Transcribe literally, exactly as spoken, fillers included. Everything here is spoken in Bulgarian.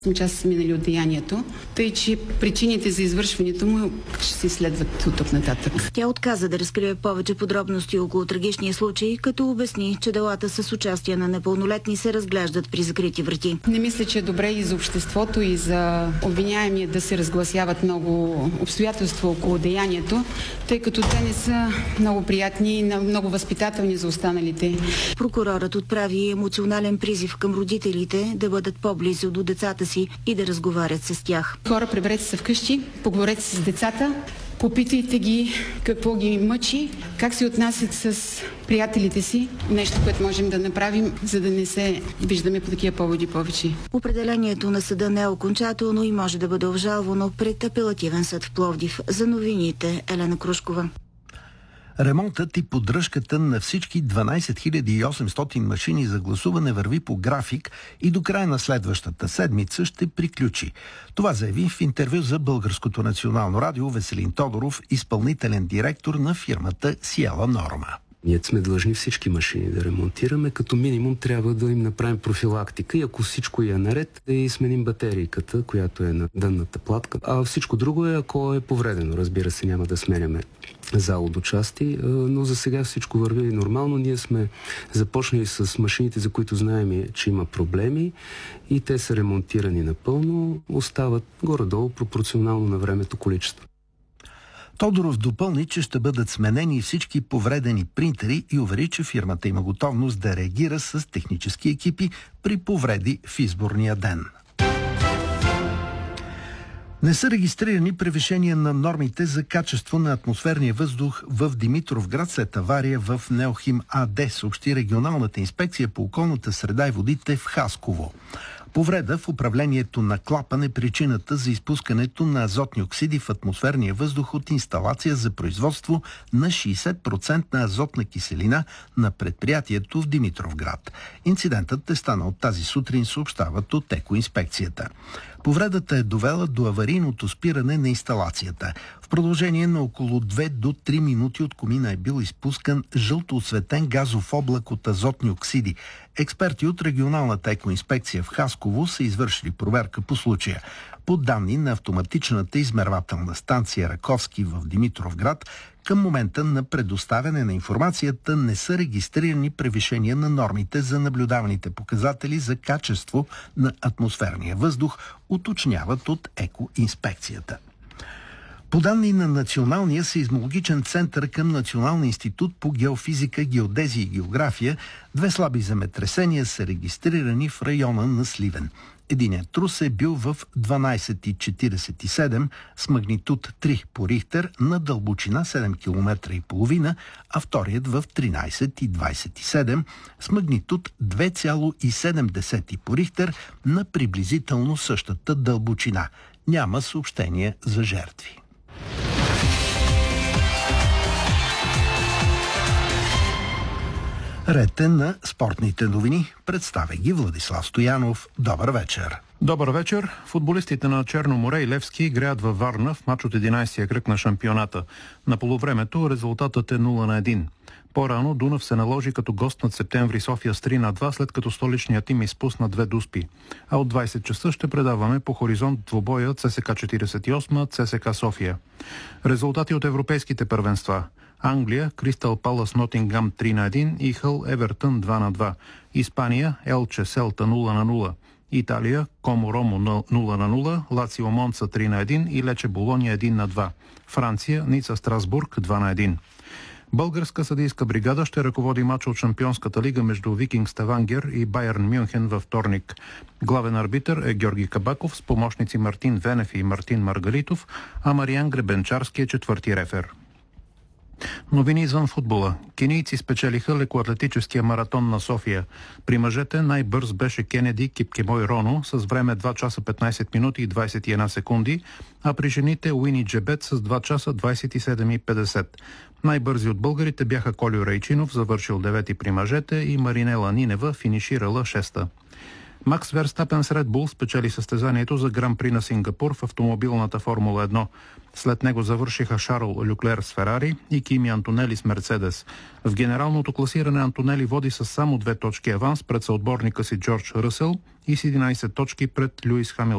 Част са минали от деянието, тъй че причините за извършването му ще се изследват от тук нататък. Тя отказа да разкрие повече подробности около трагичния случай, като обясни, че делата с участие на непълнолетни се разглеждат при закрити врати. Не мисля, че е добре и за обществото, и за обвиняемия да се разгласяват много обстоятелства около деянието, тъй като те не са много приятни и много възпитателни за останалите. Прокурорът отправи емоционален призив към родителите да бъдат по-близо до децата си и да разговарят с тях. Хора, приберете се вкъщи, поговорете с децата, попитайте ги какво ги мъчи, как се отнасят с приятелите си. Нещо, което можем да направим, за да не се виждаме по такива поводи повече. Определението на съда не е окончателно и може да бъде обжалвано пред апелативен съд в Пловдив. За новините Елена Крушкова. Ремонтът и поддръжката на всички дванайсет хиляди и осемстотин машини за гласуване върви по график и до края на следващата седмица ще приключи. Това заяви в интервю за Българското национално радио Веселин Тодоров, изпълнителен директор на фирмата Сиела Норма. Ние сме длъжни всички машини да ремонтираме. Като минимум трябва да им направим профилактика и ако всичко е наред, да и сменим батерийката, която е на дънната платка. А всичко друго е, ако е повредено. Разбира се, няма да сменяме залу части, но за сега всичко върви нормално. Ние сме започнали с машините, за които знаем, че има проблеми и те са ремонтирани напълно. Остават горе-долу пропорционално на времето количество. Тодоров допълни, че ще бъдат сменени всички повредени принтери и увери, че фирмата има готовност да реагира с технически екипи при повреди в изборния ден. Не са регистрирани превишения на нормите за качество на атмосферния въздух в Димитровград след авария в Неохим АД, съобщи регионалната инспекция по околната среда и водите в Хасково. Повреда в управлението на клапан е причината за изпускането на азотни оксиди в атмосферния въздух от инсталация за производство на шейсет процента азотна киселина на предприятието в Димитровград. Инцидентът е станал тази сутрин, съобщават от екоинспекцията. Повредата е довела до аварийното спиране на инсталацията. В продължение на около две до три минути от комина е бил изпускан жълто осветен газов облак от азотни оксиди. Експерти от регионалната екоинспекция в Хасково са извършили проверка по случая. По данни на автоматичната измервателна станция Раковски в Димитровград, към момента на предоставяне на информацията не са регистрирани превишения на нормите за наблюдаваните показатели за качество на атмосферния въздух, уточняват от екоинспекцията. По данни на Националния сеизмологичен център към Националния институт по геофизика, геодезия и география, две слаби земетресения са регистрирани в района на Сливен. Единият трус е бил в дванайсет и четирийсет и седем с магнитуд три по Рихтер на дълбочина седем километра и половина, а вторият в тринайсет и двайсет и седем с магнитуд две цяло и седем по Рихтер на приблизително същата дълбочина. Няма съобщение за жертви. Ред е на спортните новини. Представя ги Владислав Стоянов. Добър вечер. Добър вечер. Футболистите на Черно море и Левски играят във Варна в мач от единайсетия кръг на шампионата. На полувремето резултатът е нула на едно. По-рано Дунав се наложи като гост над Септември София с три на два, след като столичният им изпусна две дуспи. А от двайсет часа ще предаваме по хоризонт двубоя ЦСКА четирийсет и осем ЦСКА София. Резултати от европейските първенства. Англия, Кристал Палас Нотингам три на едно и Хъл Евертън два на два. Испания, Елче Селта нула на нула. Италия, Комо Ромо нула на нула, Лацио Монца три на едно и Лече Болония един на два. Франция, Ница Страсбург два на едно. Българска съдийска бригада ще ръководи мача от Шампионската лига между Викинг Ставангер и Байерн Мюнхен във вторник. Главен арбитър е Георги Кабаков с помощници Мартин Венев и Мартин Маргалитов, а Мариан Гребенчарски е четвърти рефер. Новини извън футбола. Кенийци спечелиха лекоатлетическия маратон на София. При мъжете най-бърз беше Кенеди Кипкемой Роно с време два часа петнайсет минути и двайсет и една секунди, а при жените Уини Джебет с два часа двайсет и седем и петдесет. Най-бързи от българите бяха Колю Райчинов, завършил девети при мъжете, и Маринела Нинева, финиширала шеста. Макс Верстапен с Red Bull спечели състезанието за Гран-при на Сингапур в автомобилната Формула едно. След него завършиха Шарл Люклер с Ферари и Кими Антонели с Мерцедес. В генералното класиране Антонели води с само две точки аванс пред съотборника си Джордж Ръсел и с единайсет точки пред Люис Хамилтън.